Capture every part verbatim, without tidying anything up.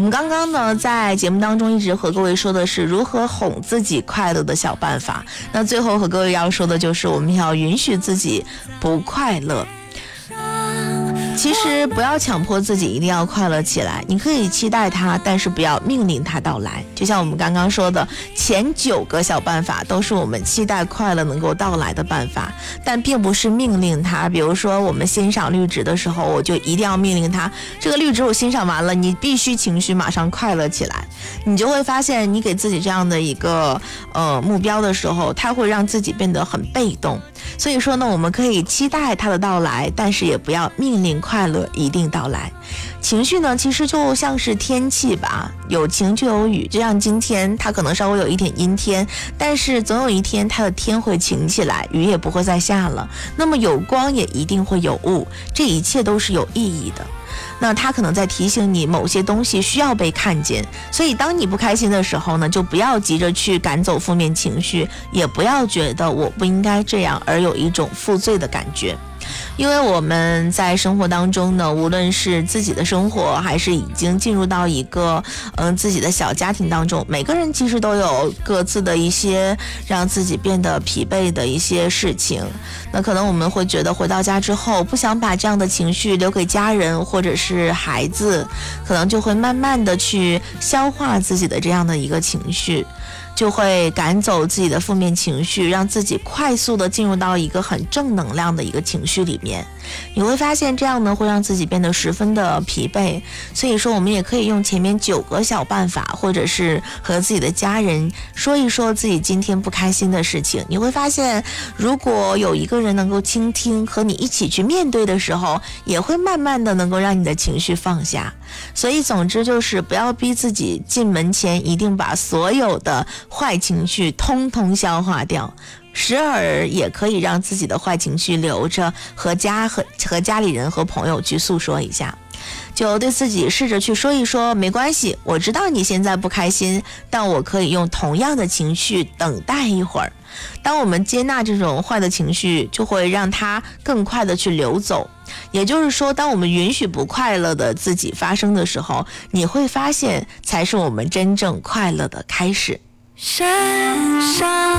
们刚刚呢在节目当中一直和各位说的是如何哄自己快乐的小办法，那最后和各位要说的就是我们要允许自己不快乐。其实不要强迫自己一定要快乐起来，你可以期待它，但是不要命令它到来。就像我们刚刚说的，前九个小办法都是我们期待快乐能够到来的办法，但并不是命令它。比如说我们欣赏绿植的时候，我就一定要命令它，这个绿植我欣赏完了，你必须情绪马上快乐起来。你就会发现，你给自己这样的一个呃目标的时候，它会让自己变得很被动。所以说呢，我们可以期待它的到来，但是也不要命令快乐一定到来。情绪呢，其实就像是天气吧，有晴就有雨，就像今天它可能稍微有一点阴天，但是总有一天它的天会晴起来，雨也不会再下了。那么有光也一定会有雾，这一切都是有意义的。那它可能在提醒你某些东西需要被看见，所以当你不开心的时候呢，就不要急着去赶走负面情绪，也不要觉得我不应该这样而有一种负罪的感觉。因为我们在生活当中呢，无论是自己的生活还是已经进入到一个嗯、呃、自己的小家庭当中，每个人其实都有各自的一些让自己变得疲惫的一些事情。那可能我们会觉得回到家之后不想把这样的情绪留给家人或者是孩子，可能就会慢慢的去消化自己的这样的一个情绪，就会赶走自己的负面情绪，让自己快速的进入到一个很正能量的一个情绪里面。你会发现这样呢会让自己变得十分的疲惫。所以说我们也可以用前面九个小办法，或者是和自己的家人说一说自己今天不开心的事情。你会发现如果有一个人能够倾听和你一起去面对的时候，也会慢慢的能够让你的情绪放下。所以总之就是不要逼自己进门前一定把所有的坏情绪通通消化掉，时而也可以让自己的坏情绪留着，和家和和家里人和朋友去诉说一下，就对自己试着去说一说，没关系，我知道你现在不开心，但我可以用同样的情绪等待一会儿。当我们接纳这种坏的情绪，就会让它更快的去流走。也就是说，当我们允许不快乐的自己发生的时候，你会发现才是我们真正快乐的开始。身上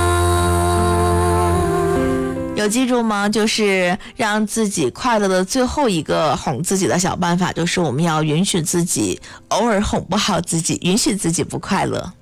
有记住吗？就是让自己快乐的最后一个哄自己的小办法，就是我们要允许自己偶尔哄不好自己，允许自己不快乐。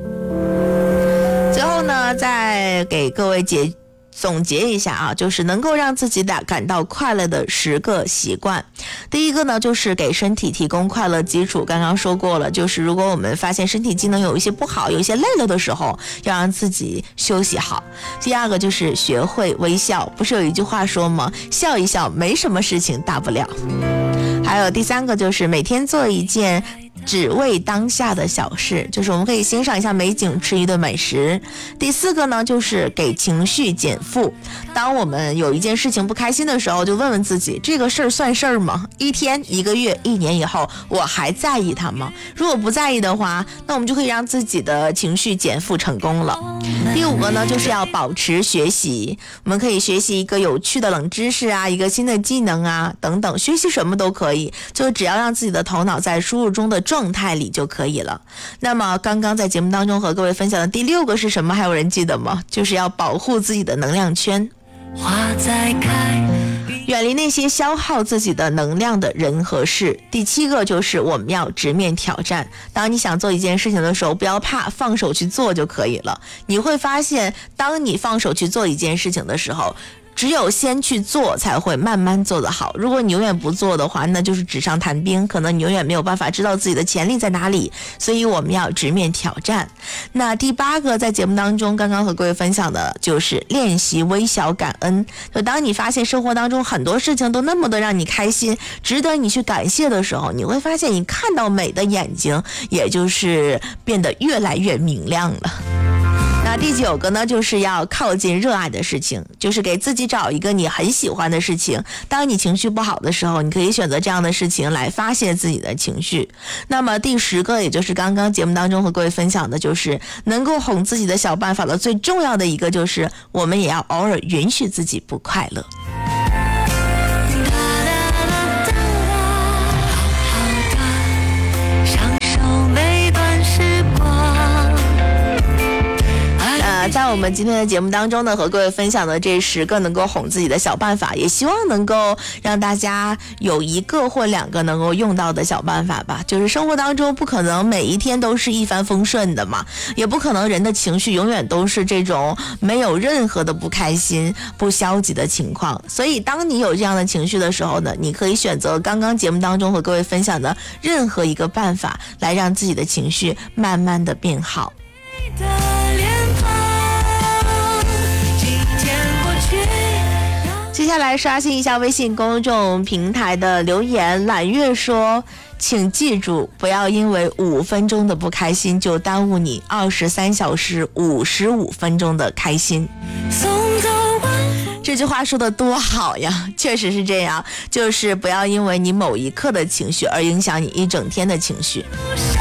最后呢，再给各位解总结一下啊，就是能够让自己的感到快乐的十个习惯。第一个呢，就是给身体提供快乐基础。刚刚说过了，就是如果我们发现身体机能有一些不好，有一些累了的时候，要让自己休息好。第二个就是学会微笑，不是有一句话说吗？笑一笑，没什么事情大不了。还有第三个就是每天做一件只为当下的小事，就是我们可以欣赏一下美景，吃一顿美食。第四个呢，就是给情绪减负。当我们有一件事情不开心的时候，就问问自己，这个事儿算事儿吗？一天、一个月、一年以后，我还在意它吗？如果不在意的话，那我们就可以让自己的情绪减负成功了。第五个呢，就是要保持学习。我们可以学习一个有趣的冷知识啊，一个新的技能啊，等等，学习什么都可以，就只要让自己的头脑在输入中的状态里就可以了。那么刚刚在节目当中和各位分享的第六个是什么？还有人记得吗？就是要保护自己的能量圈，花在开，远离那些消耗自己的能量的人和事。第七个就是我们要直面挑战。当你想做一件事情的时候，不要怕，放手去做就可以了。你会发现，当你放手去做一件事情的时候，只有先去做才会慢慢做得好。如果你永远不做的话，那就是纸上谈兵，可能你永远没有办法知道自己的潜力在哪里。所以我们要直面挑战。那第八个在节目当中刚刚和各位分享的就是练习微小感恩。就当你发现生活当中很多事情都那么的让你开心，值得你去感谢的时候，你会发现你看到美的眼睛也就是变得越来越明亮了。那第九个呢，就是要靠近热爱的事情，就是给自己找一个你很喜欢的事情。当你情绪不好的时候，你可以选择这样的事情来发泄自己的情绪。那么第十个，也就是刚刚节目当中和各位分享的，就是能够哄自己的小办法的最重要的一个，就是我们也要偶尔允许自己不快乐。享受我们今天的节目当中呢，和各位分享的这十个能够哄自己的小办法，也希望能够让大家有一个或两个能够用到的小办法吧。就是生活当中不可能每一天都是一帆风顺的嘛，也不可能人的情绪永远都是这种没有任何的不开心、不消极的情况。所以当你有这样的情绪的时候呢，你可以选择刚刚节目当中和各位分享的任何一个办法，来让自己的情绪慢慢的变好。接下来刷新一下微信公众平台的留言，揽月说，请记住，不要因为五分钟的不开心就耽误你二十三小时五十五分钟的开心。这句话说的多好呀，确实是这样，就是不要因为你某一刻的情绪而影响你一整天的情绪。